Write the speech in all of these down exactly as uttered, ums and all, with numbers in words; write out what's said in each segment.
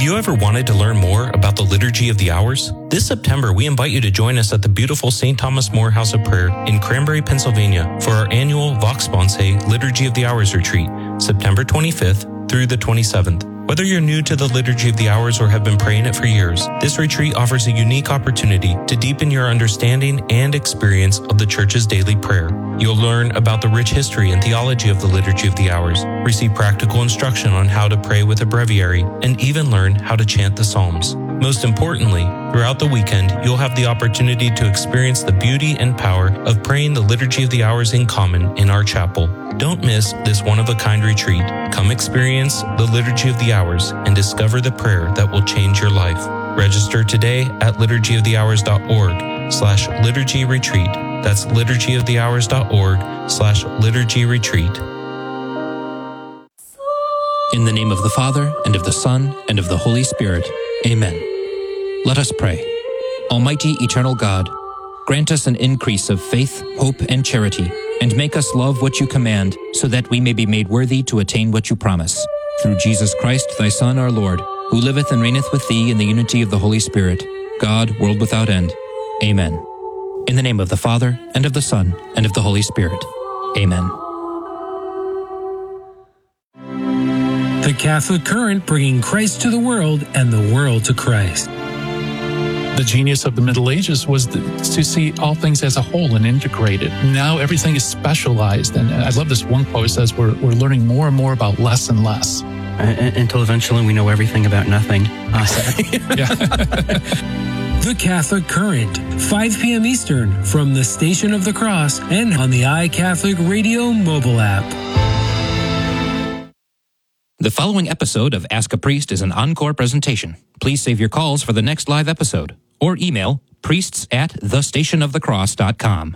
you ever wanted to learn more about the Liturgy of the Hours? This September, we invite you to join us at the beautiful Saint Thomas More House of Prayer in Cranberry, Pennsylvania for our annual Vox Sponsae Liturgy of the Hours retreat, September twenty-fifth through the twenty-seventh. Whether you're new to the Liturgy of the Hours or have been praying it for years, this retreat offers a unique opportunity to deepen your understanding and experience of the Church's daily prayer. You'll learn about the rich history and theology of the Liturgy of the Hours, receive practical instruction on how to pray with a breviary, and even learn how to chant the Psalms. Most importantly, throughout the weekend, you'll have the opportunity to experience the beauty and power of praying the Liturgy of the Hours in common in our chapel. Don't miss this one-of-a-kind retreat. Come experience the Liturgy of the Hours and discover the prayer that will change your life. Register today at liturgy of the hours dot org slash liturgy retreat. That's liturgy of the hours dot org slash liturgy retreat. In the name of the Father, and of the Son, and of the Holy Spirit. Amen. Let us pray. Almighty eternal God, grant us an increase of faith, hope, and charity, and make us love what you command, so that we may be made worthy to attain what you promise. Through Jesus Christ, thy Son, our Lord, who liveth and reigneth with thee in the unity of the Holy Spirit, God, world without end. Amen. In the name of the Father, and of the Son, and of the Holy Spirit. Amen. The Catholic Current, bringing Christ to the world and the world to Christ. The genius of the Middle Ages was the, to see all things as a whole and integrated. Now everything is specialized. And I love this one quote. It says we're, we're learning more and more about less and less. Uh, until eventually we know everything about nothing. Uh, The Catholic Current, five p.m. Eastern, from the Station of the Cross and on the iCatholic Radio mobile app. The following episode of Ask a Priest is an encore presentation. Please save your calls for the next live episode or email priests at the station of the cross dot com.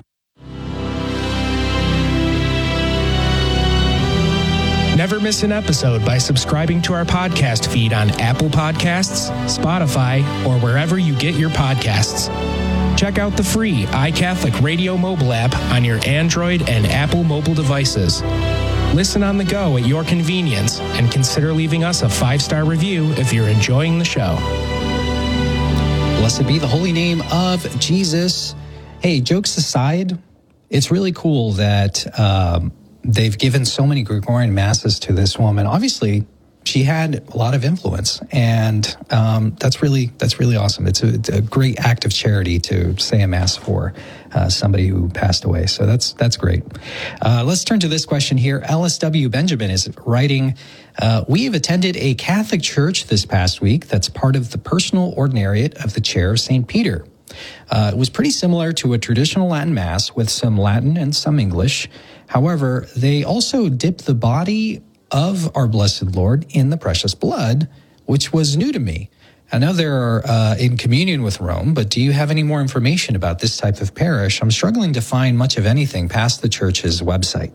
Never miss an episode by subscribing to our podcast feed on Apple Podcasts, Spotify, or wherever you get your podcasts. Check out the free iCatholic Radio mobile app on your Android and Apple mobile devices. Listen on the go at your convenience and consider leaving us a five-star review if you're enjoying the show. Blessed be the holy name of Jesus. Hey, jokes aside, it's really cool that um, they've given so many Gregorian masses to this woman. Obviously, she had a lot of influence, and um, that's really that's really awesome. It's a, it's a great act of charity to say a mass for uh, somebody who passed away. So that's that's great. Uh, let's turn to this question here. L S W Benjamin is writing, uh, we have attended a Catholic church this past week that's part of the personal ordinariate of the Chair of Saint Peter. Uh, it was pretty similar to a traditional Latin Mass with some Latin and some English. However, they also dipped the body of our blessed Lord in the precious blood, which was new to me. I know they're uh, in communion with Rome, but do you have any more information about this type of parish? I'm struggling to find much of anything past the church's website.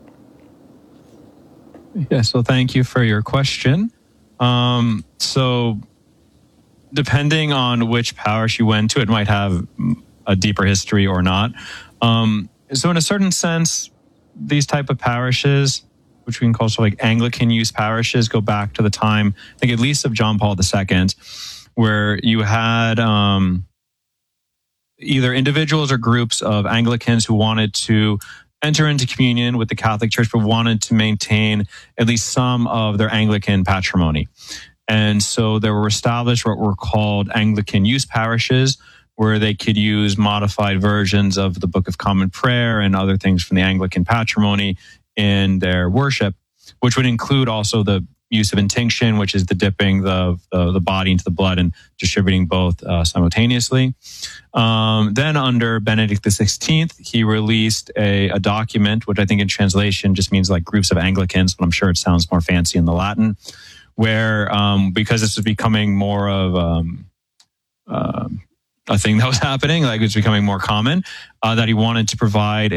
Yeah, so thank you for your question. Um, so depending on which parish you went to, it might have a deeper history or not. Um, so in a certain sense, these type of parishes, which we can call sort of like Anglican use parishes, go back to the time, I think at least of John Paul the Second, where you had um, either individuals or groups of Anglicans who wanted to enter into communion with the Catholic Church, but wanted to maintain at least some of their Anglican patrimony. And so there were established what were called Anglican use parishes, where they could use modified versions of the Book of Common Prayer and other things from the Anglican patrimony in their worship, which would include also the use of intinction, which is the dipping the the, the body into the blood and distributing both uh, simultaneously. Um, then under Benedict the sixteenth, he released a, a document, which I think in translation just means like groups of Anglicans, but I'm sure it sounds more fancy in the Latin, where um, because this was becoming more of um, uh, a thing that was happening, like it was becoming more common, uh, that he wanted to provide